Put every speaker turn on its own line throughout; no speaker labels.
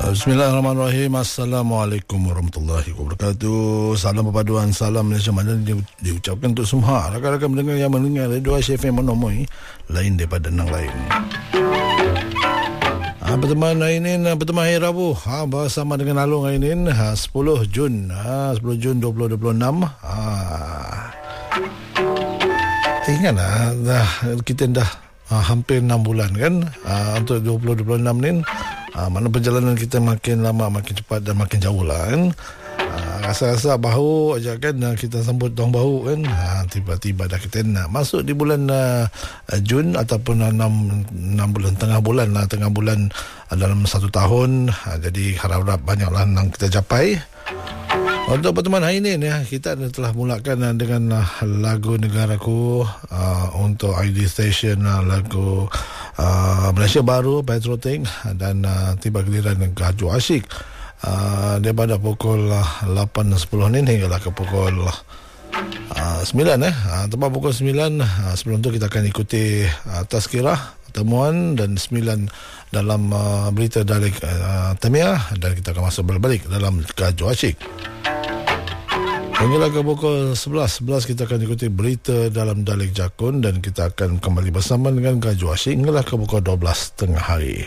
Bismillahirrahmanirrahim. Assalamualaikum warahmatullahi wabarakatuh. Salam perpaduan, salam Malaysia Madani diucapkan untuk semua rakan-rakan mendengar yang mendengar Radio ACFM Monomoi lain daripada nang lain. Pertemuan hari ini, pertemuan hari Rabu, bersama dengan Alung hari ini, 10 Jun 2026. Ingatlah, kita dah hampir 6 bulan kan untuk 2026 ni. Mana perjalanan kita makin lama makin cepat dan makin jauh lah kan. Rasa-rasa baru aja kan kita sambut tahun baru kan. Tiba-tiba dah kita nak masuk di bulan Jun ataupun 6 bulan, tengah bulan dalam 1 tahun. Jadi harap-harap banyaklah yang kita capai. Untuk pertemuan hari ini kita telah mulakan dengan lagu Negaraku untuk ID Station, lagu Malaysia Baru, Patriotic, dan tiba giliran Gaju Asyik daripada pukul 8.10 ni hinggalah ke pukul 9 tepat pukul 9. Sebelum tu kita akan ikuti tazkirah temuan dan 9 dalam berita dari Tamiah, dan kita akan masuk berbalik dalam Gaju Asyik. Hinggalah ke pukul 11 kita akan ikuti berita dalam Dalik Jakun, dan kita akan kembali bersama dengan Gaju Asyik hinggalah ke pukul 12 tengah hari.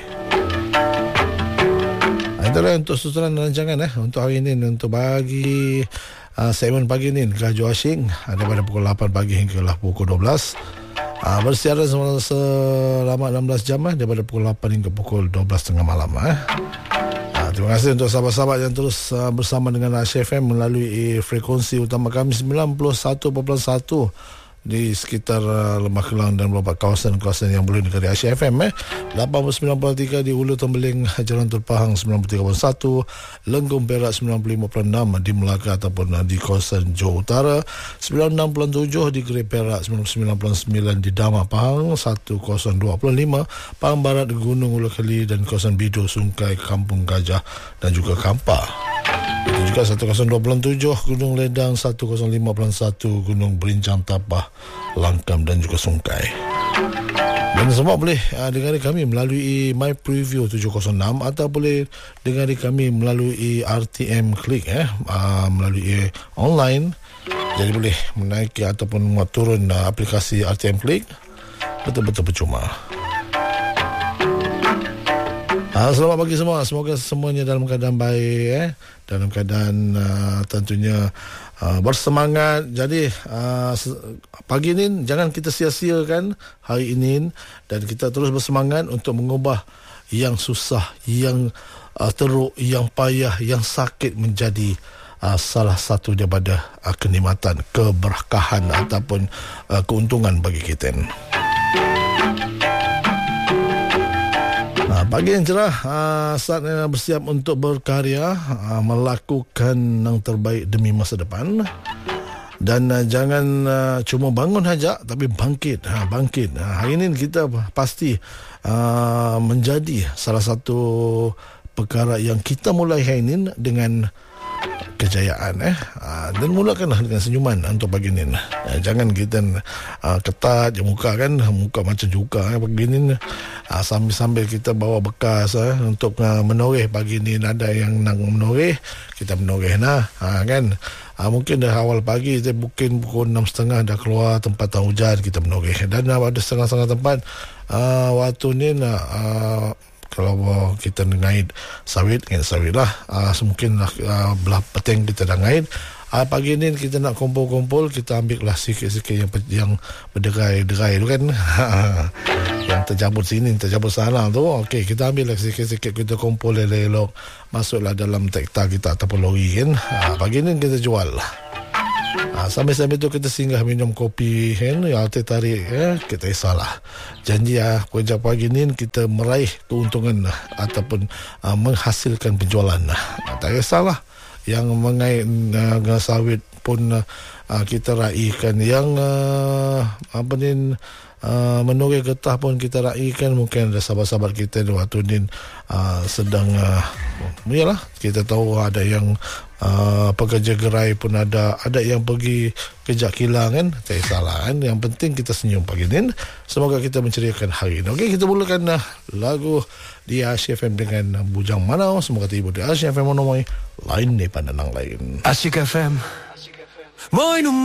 Itulah untuk susunan rancangan untuk hari ini, untuk bagi segmen pagi ini Gaju Asyik daripada pukul 8 pagi hinggalah pukul 12. Bersiaran selama 16 jam daripada pukul 8 hingga pukul 12 tengah malam. Terima kasih untuk sahabat-sahabat yang terus bersama dengan ACFM melalui frekuensi utama kami 91.1 di sekitar Lembah Kelang dan beberapa kawasan-kawasan yang boleh negeri ACFM 89.3 di Ulu Tembeling, Jalan Terpahang 93.1, Lenggong Perak 95.6 di Melaka ataupun di kawasan Johor Utara, 96.7 di Geri Perak, 99.9 di Dama Pahang, 102.5 Pahang Barat, Gunung Ulu Keli dan kawasan Bido, Sungai, Kampung Gajah dan juga Kampar. Itu juga 102.7 Gunung Ledang, 105.1 Gunung Berinjang, Tapah, Langkam dan juga Sungkai. Dan semua boleh dengari kami melalui My Preview 706 atau boleh dengari kami melalui RTM Klik melalui online. Jadi boleh menaiki ataupun muat turun aplikasi RTM Klik. Betul-betul percuma. Selamat pagi semua. Semoga semuanya dalam keadaan baik, dalam keadaan tentunya bersemangat. Jadi pagi ini jangan kita sia-siakan hari ini, dan kita terus bersemangat untuk mengubah yang susah, yang teruk, yang payah, yang sakit menjadi salah satu daripada kenikmatan, keberkahan ataupun keuntungan bagi kita. Pagi yang cerah, saatnya bersiap untuk berkarya, melakukan yang terbaik demi masa depan. Dan jangan cuma bangun saja, tapi bangkit. Hari ini kita pasti menjadi salah satu perkara yang kita mulai hari ini dengan kejayaan dan mulakanlah dengan senyuman untuk pagi ni. Jangan kita ketat je muka kan, muka macam juga pagi ni. Sambil kita bawa bekas untuk menoreh pagi ni. Ada yang nak menoreh, kita menoreh kan. Mungkin dah awal pagi kita mungkin pukul 6.30 dah keluar tempat hujan, kita menoreh. Dan ada setengah-setengah tempat waktu ni kalau kita ngait sawit lah, mungkin belah petang kita dah ngait. Pagi ni kita nak kumpul-kumpul, kita ambil lah sikit-sikit yang berderai-derai tu kan. Yang terjabut sini, terjabut sana tu. Okey, kita ambil lah sikit-sikit, kita kumpul elok-elok, masuklah dalam tektar kita ataupun lori kan. Pagi ni kita jual lah. Sambil-sambil tu kita singgah minum kopi kan, teh tarik kita isahlah. Janji kerja pagi ni kita meraih keuntungan ataupun menghasilkan penjualan. Tak kisahlah yang mengait sawit pun kita raikan, yang menoreh getah pun kita raikan. Mungkin ada sahabat-sahabat kita waktu ni sedang Yalah, kita tahu ada yang pekerja gerai pun ada yang pergi kerja kilang kan. Tak salah kan. Yang penting kita senyum pagi ni. Semoga kita menceriakan hari ini. Okey, kita mulakan lagu di Asyik FM dengan Bujang Manau. Semoga tiba di Asyik FM menemui lain ni pandangan lain.
Asyik FM. Moin